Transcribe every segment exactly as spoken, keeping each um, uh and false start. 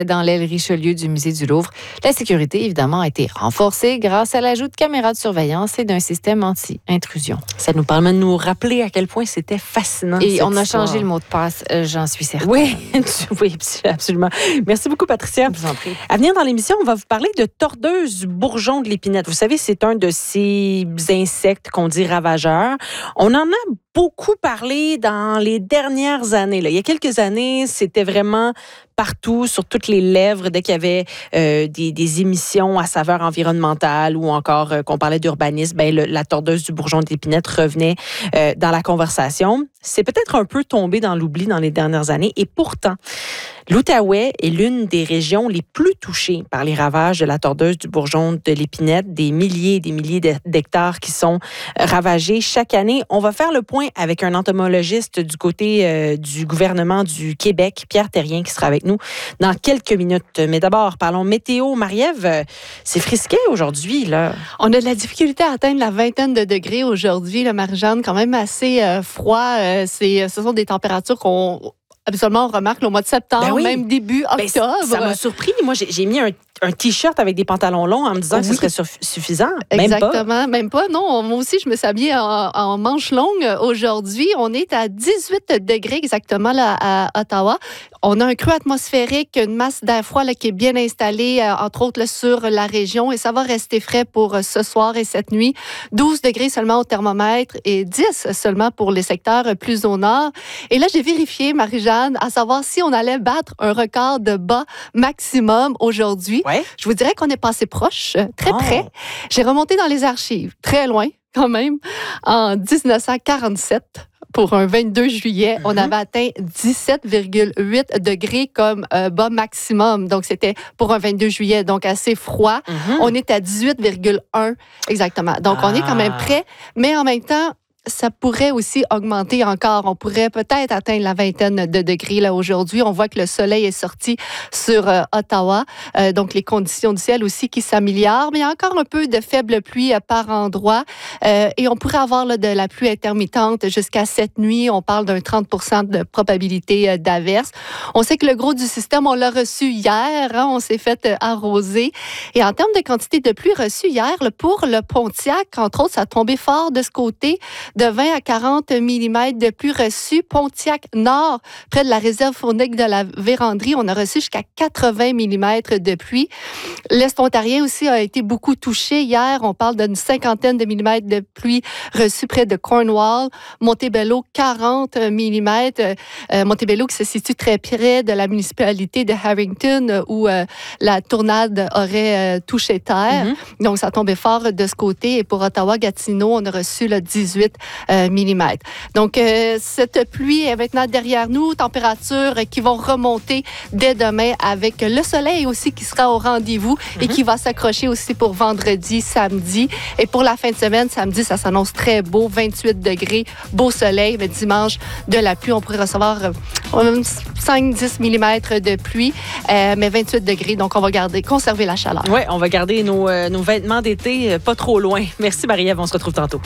dans l'aile Richelieu du musée du Louvre. La sécurité, évidemment, a été renforcée grâce à l'ajout de caméras de surveillance et d'un système anti-intrusion. Ça nous permet de nous rappeler à quel point c'était fascinant. Et on a histoire. changé le mot de passe, euh, j'en suis certaine. Oui, oui, absolument. Merci beaucoup, Patricia. Je vous en prie. À venir dans l'émission, on va vous parler de tordeuse du bourgeon de l'épinette. Vous savez, c'est un de ces insectes qu'on dit ravageurs. On en a beaucoup parlé dans les dernières années. Là. Il y a quelques années, c'était vraiment partout, sur toutes les lèvres, dès qu'il y avait euh, des, des émissions à saveur environnementale ou encore euh, qu'on parlait d'urbanisme, ben, le, la tordeuse du bourgeon de l'épinette revenait euh, dans la conversation. C'est peut-être un peu tombé dans l'oubli dans les dernières années et pourtant, l'Outaouais est l'une des régions les plus touchées par les ravages de la tordeuse du bourgeon de l'épinette. Des milliers et des milliers d'hectares qui sont ravagés chaque année. On va faire le point avec un entomologiste du côté euh, du gouvernement du Québec, Pierre Therrien, qui sera avec nous dans quelques minutes. Mais d'abord, parlons météo. Marie-Ève, c'est frisqué aujourd'hui, là. On a de la difficulté à atteindre la vingtaine de degrés aujourd'hui, là, Marie-Jeanne, quand même assez euh, froid. Euh, c'est, ce sont des températures qu'on... Absolument, on remarque là, au mois de septembre, Ben oui. même début octobre. Ben, ça m'a surpris. Moi, j'ai, j'ai mis un, un T-shirt avec des pantalons longs en me disant oui. que ce serait suff- suffisant. Exactement. Même pas. Même pas. Non, moi aussi, je me suis habillée en, en manches longues. Aujourd'hui, on est à dix-huit degrés exactement là, à Ottawa. On a un creux atmosphérique, une masse d'air froid là, qui est bien installée, euh, entre autres là, sur la région. Et ça va rester frais pour euh, ce soir et cette nuit. douze degrés seulement au thermomètre et dix seulement pour les secteurs euh, plus au nord. Et là, j'ai vérifié, Marie-Jeanne, à savoir si on allait battre un record de bas maximum aujourd'hui. Ouais. Je vous dirais qu'on est passé proche, très oh. près. J'ai remonté dans les archives, très loin quand même, en dix-neuf cent quarante-sept. Pour un vingt-deux juillet, mm-hmm. on avait atteint dix-sept virgule huit degrés comme euh, bas maximum. Donc, c'était pour un vingt-deux juillet, donc assez froid. Mm-hmm. On est à dix-huit virgule un exactement. Donc, ah. on est quand même près, mais en même temps, ça pourrait aussi augmenter encore. On pourrait peut-être atteindre la vingtaine de degrés là aujourd'hui. On voit que le soleil est sorti sur euh, Ottawa. Euh, donc, les conditions du ciel aussi qui s'améliorent. Mais il y a encore un peu de faible pluie euh, par endroit. Euh, et on pourrait avoir là, de la pluie intermittente jusqu'à cette nuit. On parle d'un trente pour cent de probabilité euh, d'averse. On sait que le gros du système, on l'a reçu hier. Hein, on s'est fait euh, arroser. Et en termes de quantité de pluie reçue hier, là, pour le Pontiac, entre autres, ça a tombé fort de ce côté. De vingt à quarante millimètres de pluie reçue. Pontiac Nord, près de la réserve faunique de la Vérandrie, on a reçu jusqu'à quatre-vingts millimètres de pluie. L'Est ontarien aussi a été beaucoup touché. Hier, on parle d'une cinquantaine de millimètres de pluie reçue près de Cornwall. Montebello, quarante millimètres. Euh, Montebello qui se situe très près de la municipalité de Harrington où euh, la tornade aurait euh, touché terre. Mm-hmm. Donc, ça a tombé fort de ce côté. Et pour Ottawa-Gatineau, on a reçu le dix-huit Euh, millimètres. Donc, euh, cette pluie est maintenant derrière nous. Températures qui vont remonter dès demain avec le soleil aussi qui sera au rendez-vous mm-hmm. et qui va s'accrocher aussi pour vendredi, samedi. Et pour la fin de semaine, samedi, ça s'annonce très beau. vingt-huit degrés, beau soleil. Mais dimanche, de la pluie. On pourrait recevoir euh, cinq à dix millimètres de pluie, euh, mais vingt-huit degrés. Donc, on va garder, conserver la chaleur. Oui, on va garder nos, euh, nos vêtements d'été euh, pas trop loin. Merci, Marie-Ève. On se retrouve tantôt.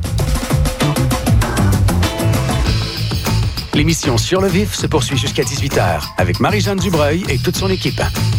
L'émission Sur le vif se poursuit jusqu'à dix-huit heures avec Marie-Jeanne Dubreuil et toute son équipe.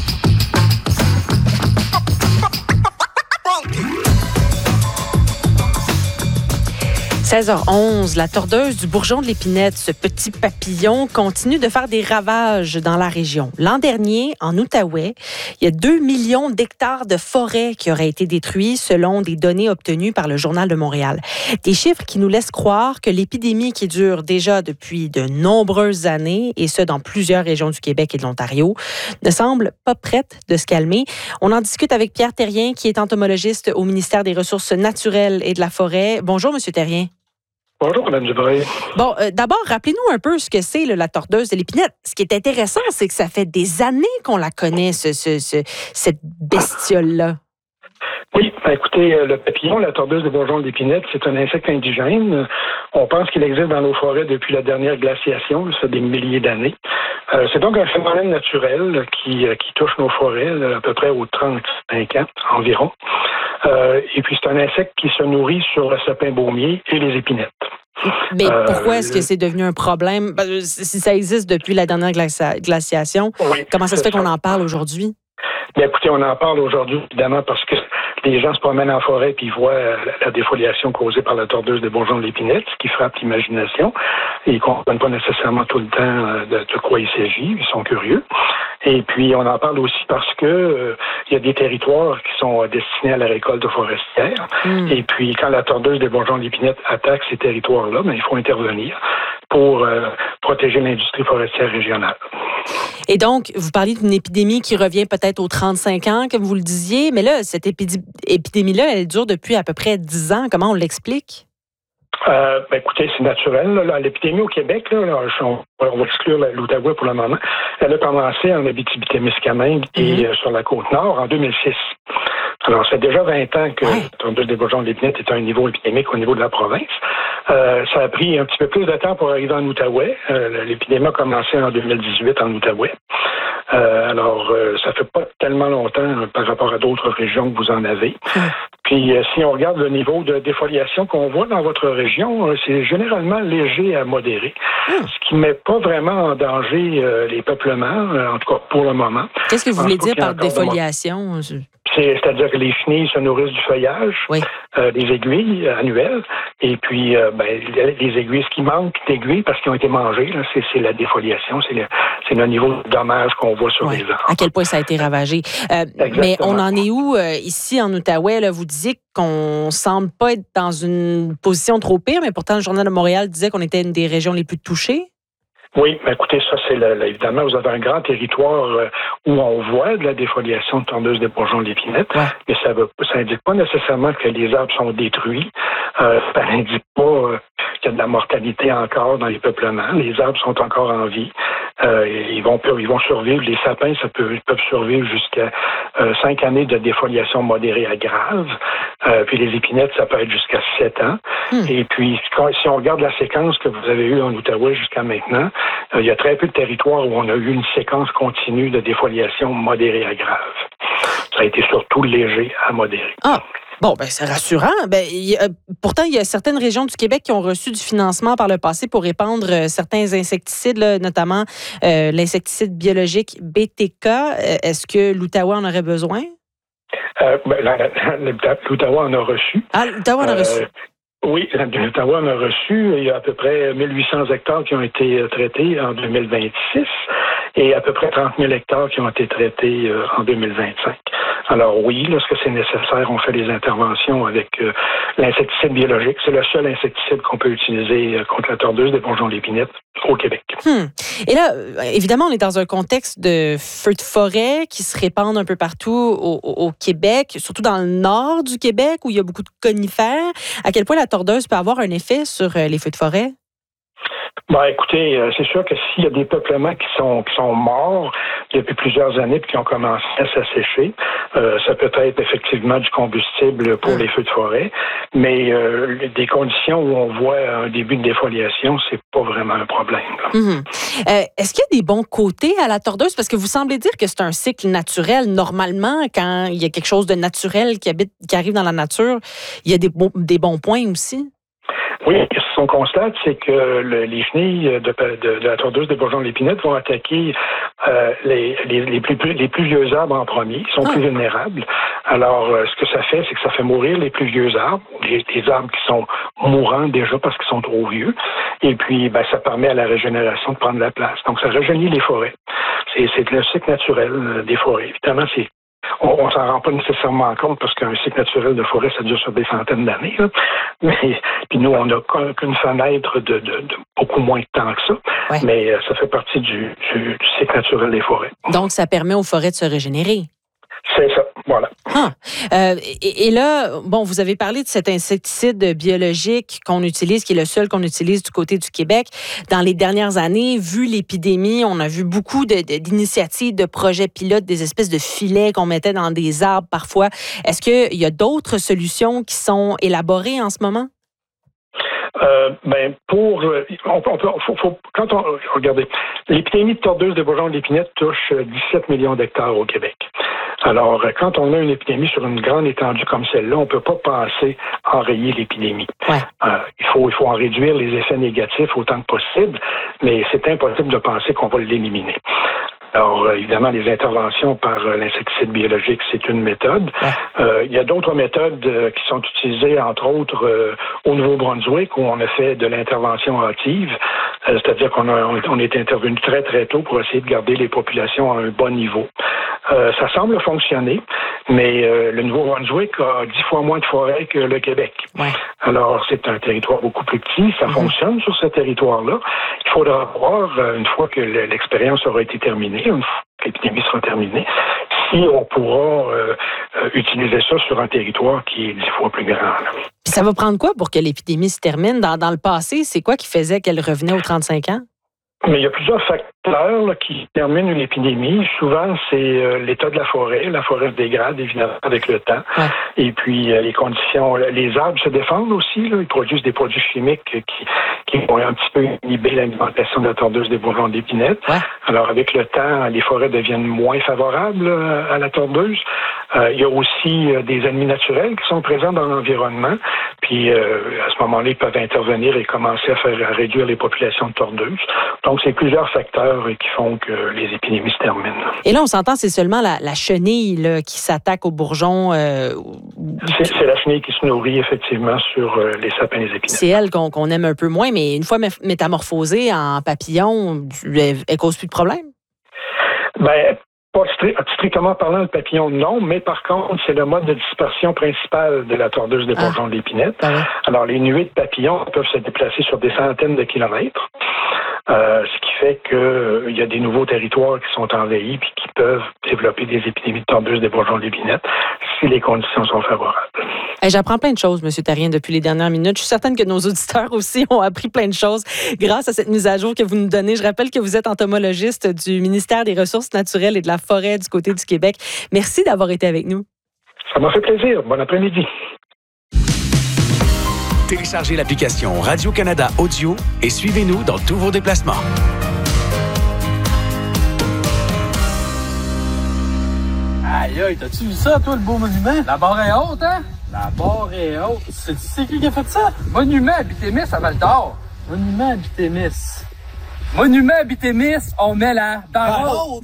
seize heures onze, la tordeuse du bourgeon de l'épinette, ce petit papillon, continue de faire des ravages dans la région. L'an dernier, en Outaouais, il y a deux millions d'hectares de forêts qui auraient été détruits selon des données obtenues par le Journal de Montréal. Des chiffres qui nous laissent croire que l'épidémie qui dure déjà depuis de nombreuses années, et ce dans plusieurs régions du Québec et de l'Ontario, ne semble pas prête de se calmer. On en discute avec Pierre Therrien, qui est entomologiste au ministère des Ressources naturelles et de la Forêt. Bonjour, Monsieur Therrien. Bonjour, Mme Dubreuil. Bon, euh, d'abord, rappelez-nous un peu ce que c'est là, la tordeuse de l'épinette. Ce qui est intéressant, c'est que ça fait des années qu'on la connaît, ce, ce, ce, cette bestiole-là. Oui, ben écoutez, le papillon, la tordeuse de bourgeon de l'épinette, c'est un insecte indigène. On pense qu'il existe dans nos forêts depuis la dernière glaciation, ça fait des milliers d'années. Euh, c'est donc un phénomène naturel qui, qui touche nos forêts à peu près aux trente-cinq ans environ. Euh, et puis c'est un insecte qui se nourrit sur le sapin baumier et les épinettes. Mais pourquoi Euh, est-ce que c'est devenu un problème? Si ça existe depuis la dernière glacia- glaciation, oui, comment ça se c'est fait qu'on ça. en parle aujourd'hui? Bien, écoutez, on en parle aujourd'hui, évidemment, parce que les gens se promènent en forêt puis ils voient euh, la défoliation causée par la tordeuse des bourgeons de l'épinette, ce qui frappe l'imagination. Et ils ne comprennent pas nécessairement tout le temps euh, de, de quoi il s'agit. Ils sont curieux. Et puis, on en parle aussi parce que euh, il y a des territoires qui sont euh, destinés à la récolte forestière. Mm. Et puis, quand la tordeuse des bourgeons de l'épinette attaque ces territoires-là, ben, il faut intervenir pour euh, protéger l'industrie forestière régionale. Et donc, vous parlez d'une épidémie qui revient peut-être aux trente-cinq ans, comme vous le disiez, mais là, cette épidé- épidémie-là, elle dure depuis à peu près dix ans. Comment on l'explique? Euh, ben, écoutez, c'est naturel. Là, l'épidémie au Québec, là, là, on, on va exclure l'Outaouais pour le moment, elle a commencé en Abitibi-Témiscamingue mm-hmm. et euh, sur la Côte-Nord en deux mille six. Alors, ça fait déjà vingt ans que ouais. la tordeuse des bourgeons de l'épinette est à un niveau épidémique au niveau de la province. Euh, ça a pris un petit peu plus de temps pour arriver en Outaouais. Euh, l'épidémie a commencé en deux mille dix-huit en Outaouais. Euh, alors, euh, ça fait pas tellement longtemps hein, par rapport à d'autres régions que vous en avez. Mmh. Puis, euh, si on regarde le niveau de défoliation qu'on voit dans votre région, euh, c'est généralement léger à modéré, mmh. ce qui ne met pas vraiment en danger euh, les peuplements, euh, en tout cas pour le moment. Qu'est-ce que vous voulez dire par défoliation? C'est, c'est-à-dire que les chenilles se nourrissent du feuillage, oui. euh, des aiguilles annuelles, et puis euh, ben, les aiguilles, ce qui manque d'aiguilles parce qu'ils ont été mangées, là, c'est, c'est la défoliation, c'est le, c'est le niveau de dommage qu'on voit sur ouais. les arbres. À quel point ça a été ravagé. Euh, mais on en est où euh, ici en Outaouais? Là, vous disiez qu'on semble pas être dans une position trop pire, mais pourtant le Journal de Montréal disait qu'on était une des régions les plus touchées. Oui, mais écoutez, ça, c'est le, le, évidemment, vous avez un grand territoire euh, où on voit de la défoliation de tordeuse des bourgeons de l'épinette, ouais. mais ça veut, ça indique pas nécessairement que les arbres sont détruits. Euh, ça n'indique pas euh, qu'il y a de la mortalité encore dans les peuplements. Les arbres sont encore en vie. Euh, ils vont ils vont survivre. Les sapins, ça peut, ils peuvent survivre jusqu'à euh, cinq années de défoliation modérée à grave. Euh, puis les épinettes, ça peut être jusqu'à sept ans. Hmm. Et puis, quand, si on regarde la séquence que vous avez eue en Outaouais jusqu'à maintenant, euh, il y a très peu de territoires où on a eu une séquence continue de défoliation modérée à grave. Ça a été surtout léger à modéré. Ah. Bon, ben c'est rassurant. Ben, y a, pourtant, il y a certaines régions du Québec qui ont reçu du financement par le passé pour répandre euh, certains insecticides, là, notamment euh, l'insecticide biologique B T K. Euh, est-ce que l'Outaouais en aurait besoin? Euh, ben, la, la, L'Outaouais en a reçu. Ah, l'Outaouais en a reçu. Euh, Oui, l'Ottawa en a reçu. Il y a à peu près mille huit cents hectares qui ont été traités en deux mille vingt-six et à peu près trente mille hectares qui ont été traités en deux mille vingt-cinq. Alors oui, lorsque c'est nécessaire, on fait des interventions avec euh, l'insecticide biologique. C'est le seul insecticide qu'on peut utiliser contre la tordeuse des bourgeons de l'épinette au Québec. Hmm. Et là, évidemment, on est dans un contexte de feux de forêt qui se répandent un peu partout au, au, au Québec, surtout dans le nord du Québec où il y a beaucoup de conifères. À quel point la tordeuse peut avoir un effet sur les feux de forêt? Ben, écoutez, euh, c'est sûr que s'il y a des peuplements qui sont qui sont morts depuis plusieurs années puis qui ont commencé à s'assécher, euh, ça peut être effectivement du combustible pour mmh. les feux de forêt, mais euh, des conditions où on voit un début de défoliation, c'est pas vraiment un problème. Mmh. Euh, est-ce qu'il y a des bons côtés à la tordeuse? Parce que vous semblez dire que c'est un cycle naturel. Normalement, quand il y a quelque chose de naturel qui habite, qui arrive dans la nature, il y a des, bon, des bons points aussi. Oui, ce qu'on constate, c'est que le, les chenilles de, de, de la tordeuse des bourgeons de l'épinette vont attaquer euh, les, les, les, plus, les plus vieux arbres en premier. Ils sont ah. plus vulnérables. Alors, euh, ce que ça fait, c'est que ça fait mourir les plus vieux arbres, les, les arbres qui sont mourants déjà parce qu'ils sont trop vieux. Et puis, ben, ça permet à la régénération de prendre la place. Donc, ça rajeunit les forêts. C'est, c'est le cycle naturel euh, des forêts. Évidemment, c'est On ne s'en rend pas nécessairement compte parce qu'un cycle naturel de forêt, ça dure sur des centaines d'années. Là. Mais puis nous, on n'a qu'une fenêtre de, de, de beaucoup moins de temps que ça. Ouais. Mais ça fait partie du, du, du cycle naturel des forêts. Donc, ça permet aux forêts de se régénérer. C'est ça, voilà. Ah. Euh, et, et là, bon, vous avez parlé de cet insecticide biologique qu'on utilise, qui est le seul qu'on utilise du côté du Québec. Dans les dernières années, vu l'épidémie, on a vu beaucoup de, de, d'initiatives, de projets pilotes, des espèces de filets qu'on mettait dans des arbres parfois. Est-ce qu'il y a d'autres solutions qui sont élaborées en ce moment? Euh, ben pour on, on, faut, faut, quand on regardez l'épidémie de tordeuse des bourgeons de l'épinette touche dix-sept millions d'hectares au Québec. Alors, quand on a une épidémie sur une grande étendue comme celle-là, on ne peut pas penser enrayer l'épidémie. Ouais. Euh, il faut, il faut en réduire les effets négatifs autant que possible, mais c'est impossible de penser qu'on va l'éliminer. Alors, évidemment, les interventions par l'insecticide biologique, c'est une méthode. Ouais. Euh, il y a d'autres méthodes euh, qui sont utilisées, entre autres, euh, au Nouveau-Brunswick, où on a fait de l'intervention hâtive, euh, c'est-à-dire qu'on a, on est intervenu très, très tôt pour essayer de garder les populations à un bon niveau. Euh, ça semble fonctionner, mais euh, le Nouveau-Brunswick a dix fois moins de forêts que le Québec. Ouais. Alors, c'est un territoire beaucoup plus petit, ça mm-hmm. fonctionne sur ce territoire-là. Il faudra voir, euh, une fois que l'expérience aura été terminée, une fois que l'épidémie sera terminée, si on pourra euh, euh, utiliser ça sur un territoire qui est dix fois plus grand. Là. Puis ça va prendre quoi pour que l'épidémie se termine? Dans, dans le passé, c'est quoi qui faisait qu'elle revenait aux trente-cinq ans? Mais il y a plusieurs facteurs là, qui terminent une épidémie. Souvent, c'est euh, l'état de la forêt. La forêt se dégrade, évidemment, avec le temps. Ouais. Et puis, euh, les conditions... Les arbres se défendent aussi. Là. Ils produisent des produits chimiques qui, qui vont un petit peu inhiber l'alimentation de la tordeuse des bourgeons d'épinette. Ouais. Alors, avec le temps, les forêts deviennent moins favorables euh, à la tordeuse. Euh, il y a aussi euh, des ennemis naturels qui sont présents dans l'environnement. Puis, euh, à ce moment-là, ils peuvent intervenir et commencer à faire à réduire les populations de tordeuses. Donc, c'est plusieurs facteurs qui font que les épidémies se terminent. Et là, on s'entend, c'est seulement la, la chenille là, qui s'attaque aux bourgeons. Euh... C'est, c'est la chenille qui se nourrit effectivement sur euh, les sapins et les épinards. C'est elle qu'on, qu'on aime un peu moins, mais une fois métamorphosée en papillon, elle, elle cause plus de problème? Bien, pas strictement parlant, le papillon, non, mais par contre, c'est le mode de dispersion principal de la tordeuse des bourgeons ah. d'épinette. Ah ouais. Alors, les nuées de papillons peuvent se déplacer sur des centaines de kilomètres. Euh, ce qui fait qu'il euh, y a des nouveaux territoires qui sont envahis et qui peuvent développer des épidémies de tordeuse des bourgeons d'épinette si les conditions sont favorables. Hey, j'apprends plein de choses, M. Therrien, depuis les dernières minutes. Je suis certaine que nos auditeurs aussi ont appris plein de choses grâce à cette mise à jour que vous nous donnez. Je rappelle que vous êtes entomologiste du ministère des Ressources naturelles et de la Forêt du côté du Québec. Merci d'avoir été avec nous. Ça m'a fait plaisir. Bon après-midi. Téléchargez l'application Radio-Canada Audio et suivez-nous dans tous vos déplacements. Aïe, aïe, t'as-tu vu ça, toi, le beau monument? La barre est haute, hein? La barre est haute. C'est, c'est qui qui a fait ça? Monument Abitimis à Val-d'Or. Monument Abitimis. Monument Abitimis, on met la barre haute.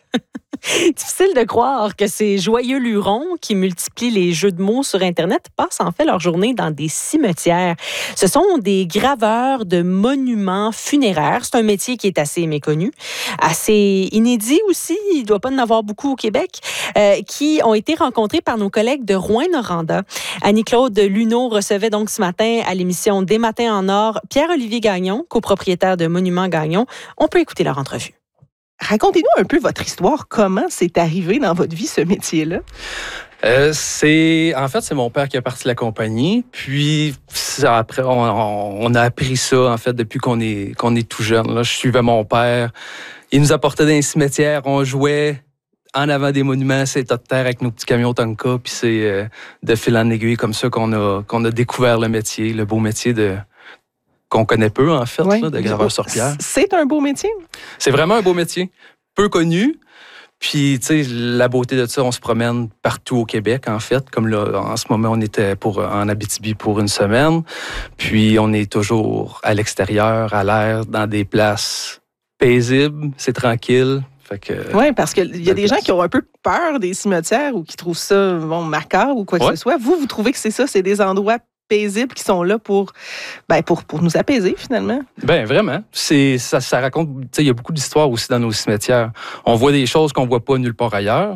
Difficile de croire que ces joyeux lurons qui multiplient les jeux de mots sur Internet passent en fait leur journée dans des cimetières. Ce sont des graveurs de monuments funéraires. C'est un métier qui est assez méconnu, assez inédit aussi. Il ne doit pas en avoir beaucoup au Québec, euh, qui ont été rencontrés par nos collègues de Rouyn-Noranda. Annie-Claude Luneau recevait donc ce matin à l'émission Des Matins en Or Pierre-Olivier Gagnon, copropriétaire de Monuments Gagnon. On peut écouter leur entrevue. Racontez-nous un peu votre histoire. Comment c'est arrivé dans votre vie, ce métier-là? Euh, c'est en fait c'est mon père qui a parti la compagnie, puis ça, après on, on, on a appris ça en fait depuis qu'on est qu'on est tout jeune. Là, je suivais mon père, il nous apportait dans les cimetières, on jouait en avant des monuments, ces tas de terre avec nos petits camions Tonka, puis c'est euh, de fil en aiguille comme ça qu'on a qu'on a découvert le métier, le beau métier de qu'on connaît peu, en fait, oui. là, de graveur sur pierre. C'est un beau métier? C'est vraiment un beau métier. Peu connu. Puis, tu sais, la beauté de ça, on se promène partout au Québec, en fait. Comme là, en ce moment, on était pour, en Abitibi pour une semaine. Puis, on est toujours à l'extérieur, à l'air, dans des places paisibles. C'est tranquille. Oui, parce qu'il y a des gens qui ont un peu peur des cimetières ou qui trouvent ça bon, macabre ou quoi que ouais. ce soit. Vous, vous trouvez que c'est ça? C'est des endroits paisibles qui sont là pour, ben, pour, pour nous apaiser, finalement? Bien, vraiment. C'est, ça, ça raconte... Tu sais, il y a beaucoup d'histoires aussi dans nos cimetières. On voit des choses qu'on ne voit pas nulle part ailleurs.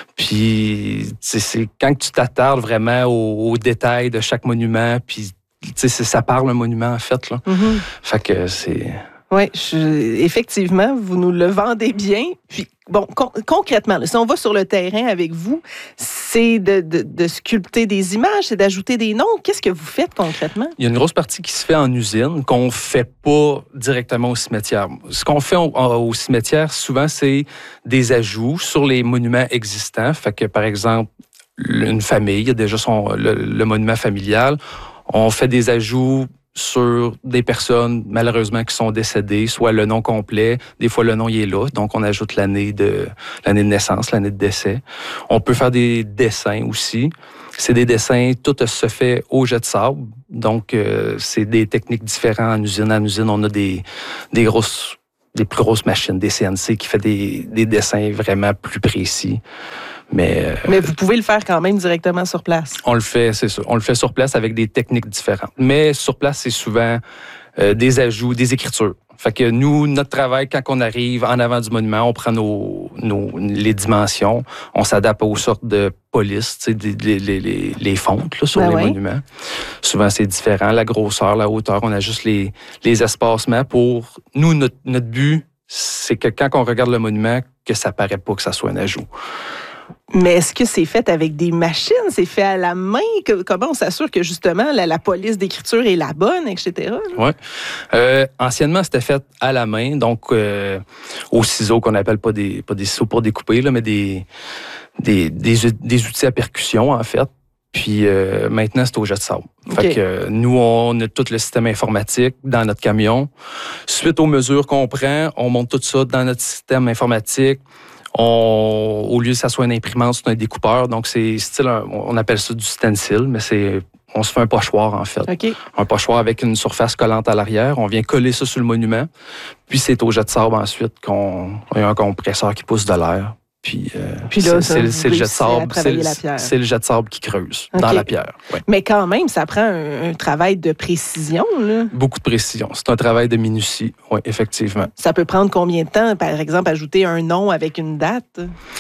Puis, c'est quand tu t'attardes vraiment aux, aux détails de chaque monument, puis, tu sais, ça parle un monument, en fait, là. Mm-hmm. Fait que c'est... Oui, effectivement, vous nous le vendez bien. Puis, bon, con- concrètement, là, si on va sur le terrain avec vous, c'est de, de, de sculpter des images, c'est d'ajouter des noms. Qu'est-ce que vous faites concrètement? Il y a une grosse partie qui se fait en usine, qu'on ne fait pas directement au cimetière. Ce qu'on fait au, au cimetière, souvent, c'est des ajouts sur les monuments existants. Fait que, par exemple, une famille, il y a déjà son, le, le monument familial. On fait des ajouts sur des personnes, malheureusement, qui sont décédées, soit le nom complet, des fois le nom il est là, donc on ajoute l'année de l'année de naissance, l'année de décès. On peut faire des dessins aussi. C'est des dessins, tout se fait au jet de sable, donc euh, c'est des techniques différentes en usine. En usine, on a des, des grosses, des plus grosses machines, des C N C qui fait des, des dessins vraiment plus précis. Mais, euh, Mais vous pouvez le faire quand même directement sur place. On le fait, c'est ça. On le fait sur place avec des techniques différentes. Mais sur place, c'est souvent euh, des ajouts, des écritures. Fait que nous, notre travail, quand on arrive en avant du monument, on prend nos, nos les dimensions, on s'adapte aux sortes de polices, tu sais, les, les, les, les fontes là, sur ben les oui. monuments. Souvent, c'est différent. La grosseur, la hauteur, on a juste les, les espacements pour... Nous, notre, notre but, c'est que quand on regarde le monument, que ça paraît pas que ça soit un ajout. Mais est-ce que c'est fait avec des machines? C'est fait à la main? Que, comment on s'assure que, justement, la, la police d'écriture est la bonne, et cetera? Oui. Euh, anciennement, c'était fait à la main, donc euh, aux ciseaux, qu'on n'appelle pas des, pas des ciseaux pour découper, là, mais des, des, des, des outils à percussion, en fait. Puis euh, maintenant, c'est au jet de sable. Okay. Fait que euh, nous, on a tout le système informatique dans notre camion. Suite aux mesures qu'on prend, on monte tout ça dans notre système informatique. On, au lieu que ça soit une imprimante, c'est un découpeur. Donc, c'est style, un, on appelle ça du stencil, mais c'est, on se fait un pochoir, en fait. Okay. Un pochoir avec une surface collante à l'arrière. On vient coller ça sur le monument. Puis, c'est au jet de sable ensuite qu'on il y a un compresseur qui pousse de l'air. Puis, euh, Puis là, c'est, ça, c'est, c'est, le jet de sable, c'est, le, la pierre. c'est le jet de sable qui creuse okay. dans la pierre. Ouais. Mais quand même, ça prend un, un travail de précision, là. Beaucoup de précision. C'est un travail de minutie, oui, effectivement. Ça peut prendre combien de temps, par exemple, ajouter un nom avec une date?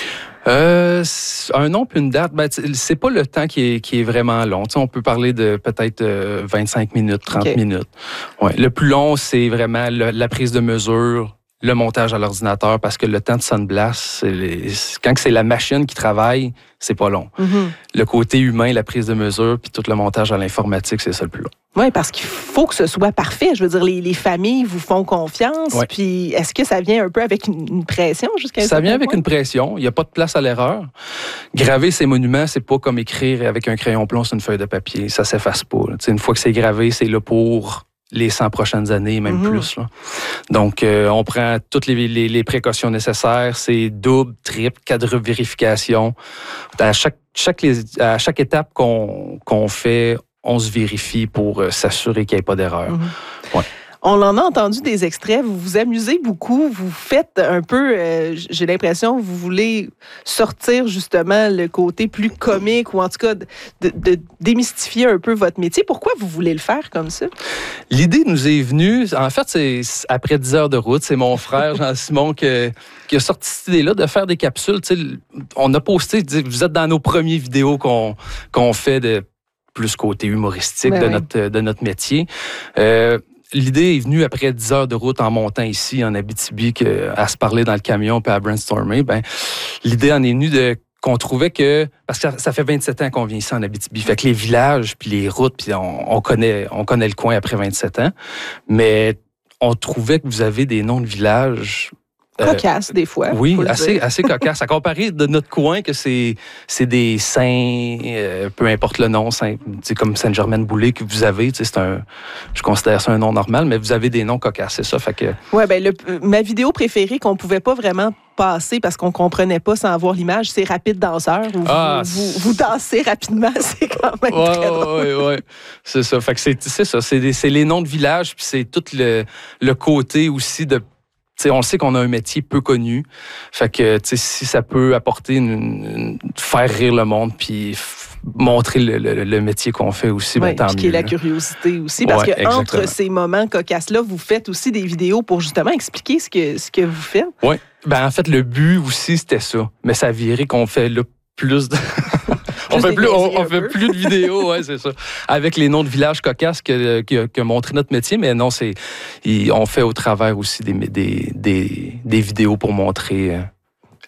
Euh, un nom puis une date, ben, c'est pas le temps qui est, qui est vraiment long. T'sais, on peut parler de peut-être euh, vingt-cinq minutes, trente okay. minutes. Ouais. Le plus long, c'est vraiment le, la prise de mesure, le montage à l'ordinateur, parce que le temps de sunblast, c'est les, quand c'est la machine qui travaille, c'est pas long. Mm-hmm. Le côté humain, la prise de mesure, puis tout le montage à l'informatique, c'est ça le plus long. Oui, parce qu'il faut que ce soit parfait. Je veux dire, les, les familles vous font confiance. Ouais. Puis, est-ce que ça vient un peu avec une, une pression jusqu'à un Ça vient avec point? une pression. Il n'y a pas de place à l'erreur. Graver ces monuments, c'est pas comme écrire avec un crayon plomb sur une feuille de papier. Ça s'efface pas. Une fois que c'est gravé, c'est là pour les cent prochaines années, même mm-hmm. plus. Là. Donc, euh, on prend toutes les, les, les précautions nécessaires. C'est double, triple, quadruple vérification. À chaque, chaque, les, à chaque étape qu'on, qu'on fait, on se vérifie pour euh, s'assurer qu'il n'y ait pas d'erreur. Mm-hmm. Ouais. On en a entendu des extraits. Vous vous amusez beaucoup. Vous faites un peu, euh, j'ai l'impression, vous voulez sortir justement le côté plus comique ou en tout cas de, de, de démystifier un peu votre métier. Pourquoi vous voulez le faire comme ça? L'idée nous est venue, en fait, c'est après dix heures de route. C'est mon frère Jean-Simon qui, qui a sorti cette idée-là de faire des capsules. Tu sais, on a posté, vous êtes dans nos premières vidéos qu'on, qu'on fait de plus côté humoristique ben de, oui. notre, de notre métier. Euh, L'idée est venue après dix heures de route en montant ici, en Abitibi, que, à se parler dans le camion puis à brainstormer. Ben, l'idée en est venue de qu'on trouvait que... Parce que ça fait vingt-sept ans qu'on vient ici en Abitibi. Fait que les villages puis les routes, puis on, on, connaît, on connaît le coin après vingt-sept ans. Mais on trouvait que vous avez des noms de villages... Cocasse, euh, des fois. Oui, assez, assez cocasse. À comparer de notre coin, que c'est, c'est des saints, euh, peu importe le nom, saint, comme Saint-Germain-de-Boulay que vous avez, c'est un, je considère ça un nom normal, mais vous avez des noms cocasses, c'est ça. Fait que... Oui, bien, le, ma vidéo préférée qu'on ne pouvait pas vraiment passer parce qu'on ne comprenait pas sans avoir l'image, c'est Rapide danseur, où ah, vous, vous, vous dansez rapidement, c'est quand même ouais, très drôle. Oui, oui, oui, c'est ça. Fait que c'est, c'est ça, c'est, des, c'est les noms de villages, puis c'est tout le, le côté aussi de... T'sais, on sait qu'on a un métier peu connu. Fait que si ça peut apporter une, une, faire rire le monde puis f- montrer le, le, le métier qu'on fait aussi, ouais, ben, tant mieux. Puis la curiosité aussi. Parce ouais, que entre ces moments cocasses-là, vous faites aussi des vidéos pour justement expliquer ce que, ce que vous faites. Oui. Ben, en fait, le but aussi, c'était ça. Mais ça a viré qu'on fait là plus de... on fait plus, on, on fait plus de vidéos, ouais, c'est ça. Avec les noms de villages cocasses que, que, que montrer notre métier, mais non, c'est, on fait au travers aussi des, des, des, des vidéos pour montrer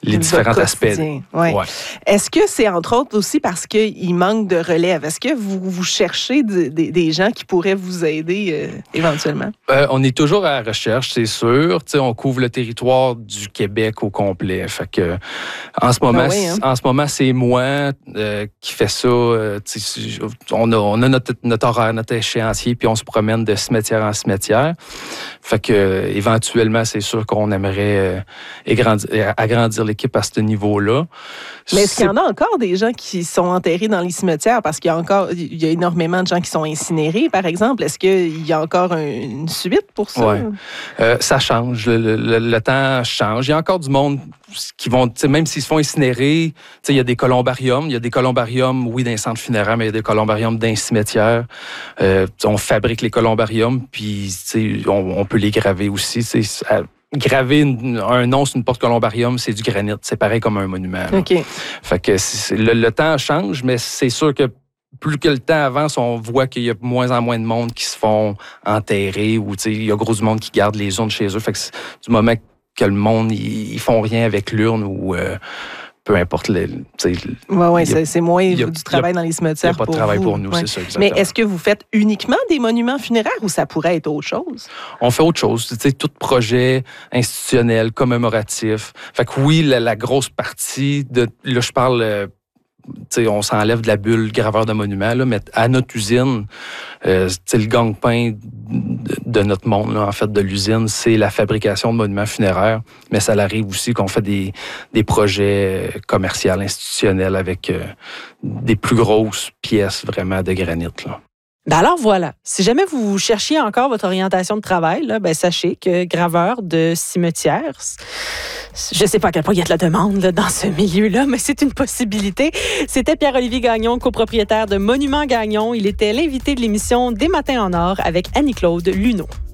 les différents aspects. Ouais. Ouais. Est-ce que c'est entre autres aussi parce qu'il manque de relève? Est-ce que vous, vous cherchez de, de, des gens qui pourraient vous aider euh, éventuellement? Euh, on est toujours à la recherche, c'est sûr. T'sais, on couvre le territoire du Québec au complet. Fait que, en ce moment, ben oui, hein? en ce moment c'est moi euh, qui fait ça. Euh, on a, on a notre, notre horaire, notre échéancier, puis on se promène de cimetière en cimetière. Fait que, euh, éventuellement, c'est sûr qu'on aimerait euh, agrandir, agrandir l'équipe à ce niveau-là. Mais est-ce qu'il y en a encore des gens qui sont enterrés dans les cimetières? Parce qu'il y a encore, il y a énormément de gens qui sont incinérés, par exemple. Est-ce qu'il y a encore un, une suite pour ça? Oui. Euh, ça change. Le, le, le temps change. Il y a encore du monde qui vont, même s'ils se font incinérer, il y a des columbariums. Il y a des columbariums, oui, dans les centres funéraires, mais il y a des columbariums dans les cimetières. Euh, on fabrique les columbariums, puis on, on peut les graver aussi. À, graver une, un nom sur une porte columbarium, c'est du granit. C'est pareil comme un monument. Là. OK. Fait que c'est, le, le temps change, mais c'est sûr que plus que le temps avance, on voit qu'il y a de moins en moins de monde qui se font enterrer ou il y a gros du monde qui garde les urnes chez eux. Fait que c'est, du moment que le monde, ils font rien avec l'urne ou euh, peu importe. Oui, oui, c'est, c'est moins a, du travail a, dans les cimetières. Il n'y a pas de travail vous. pour nous, ouais. c'est ça, exactement. Mais est-ce que vous faites uniquement des monuments funéraires ou ça pourrait être autre chose? On fait autre chose. Tu sais, tout projet institutionnel, commémoratif. Fait que oui, la, la grosse partie de. Là, je parle. Euh, T'sais, on s'enlève de la bulle graveur de monuments, là, mais à notre usine, euh, le gang-pain de, de notre monde, là, en fait, de l'usine, c'est la fabrication de monuments funéraires. Mais ça arrive aussi qu'on fait des, des projets commerciaux, institutionnels avec euh, des plus grosses pièces vraiment de granit. Là. Ben alors voilà, si jamais vous cherchiez encore votre orientation de travail, là, ben sachez que graveur de cimetière, je ne sais pas à quel point il y a de la demande là, dans ce milieu-là, mais c'est une possibilité. C'était Pierre-Olivier Gagnon, copropriétaire de Monuments Gagnon. Il était l'invité de l'émission Des Matins en Or avec Annie-Claude Luneau.